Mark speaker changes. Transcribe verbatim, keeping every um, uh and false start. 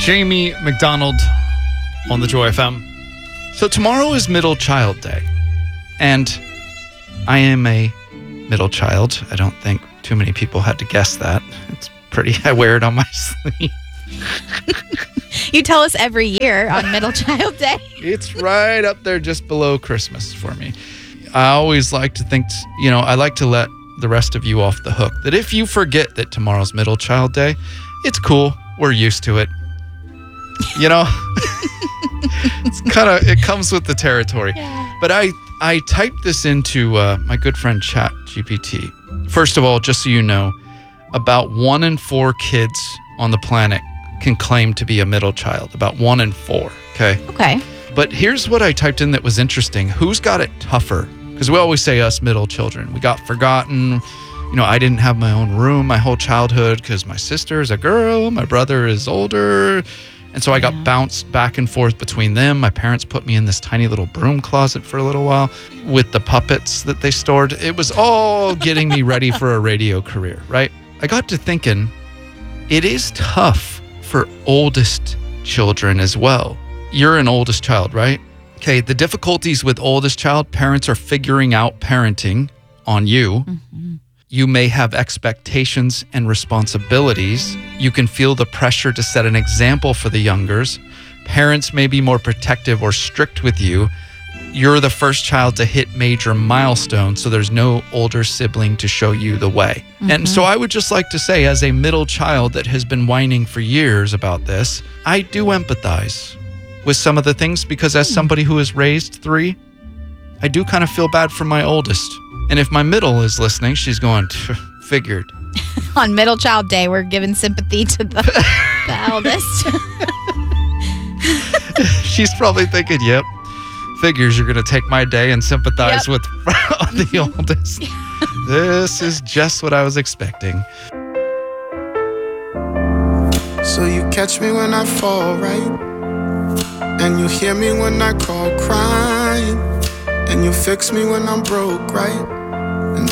Speaker 1: Jamie McDonald on the Joy F M. So tomorrow is Middle Child Day, and I am a middle child. I don't think too many people had to guess that. It's pretty, I wear it on my sleeve.
Speaker 2: You tell us every year on Middle Child Day.
Speaker 1: It's right up there just below Christmas for me. I always like to think, you know, I like to let the rest of you off the hook, that if you forget that tomorrow's Middle Child Day, it's cool. We're used to it. You know, it's kind of, it comes with the territory.
Speaker 2: Yeah.
Speaker 1: But I, I typed this into uh, my good friend Chat G P T. First of all, just so you know, about one in four kids on the planet can claim to be a middle child. About one in four, okay?
Speaker 2: Okay.
Speaker 1: But here's what I typed in that was interesting. Who's got it tougher? Because we always say us middle children. We got forgotten. You know, I didn't have my own room my whole childhood because my sister is a girl, my brother is older. And so I got
Speaker 2: Yeah.
Speaker 1: bounced back and forth between them. My parents put me in this tiny little broom closet for a little while with the puppets that they stored. It was all getting me ready for a radio career, right? I got to thinking, it is tough for oldest children as well. You're an oldest child, right? Okay, the difficulties with oldest child, parents are figuring out parenting on you.
Speaker 2: Mm-hmm.
Speaker 1: You may have expectations and responsibilities. You can feel the pressure to set an example for the youngers. Parents may be more protective or strict with you. You're the first child to hit major milestones, so there's no older sibling to show you the way. Mm-hmm. And so I would just like to say, as a middle child that has been whining for years about this, I do empathize with some of the things, because as somebody who has raised three, I do kind of feel bad for my oldest. And if my middle is listening, she's going, figured.
Speaker 2: On Middle Child Day, we're giving sympathy to the, the eldest.
Speaker 1: She's probably thinking, yep, figures you're going to take my day and sympathize
Speaker 2: Yep.
Speaker 1: with the oldest. This is just what I was expecting.
Speaker 3: So you catch me when I fall, right? And you hear me when I call crying. And you fix me when I'm broke, right?